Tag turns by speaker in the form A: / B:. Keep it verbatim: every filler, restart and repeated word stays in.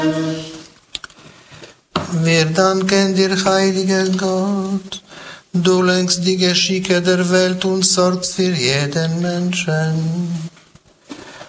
A: Wir danken dir, heiliger Gott. Du lenkst die Geschicke der Welt und sorgst für jeden Menschen.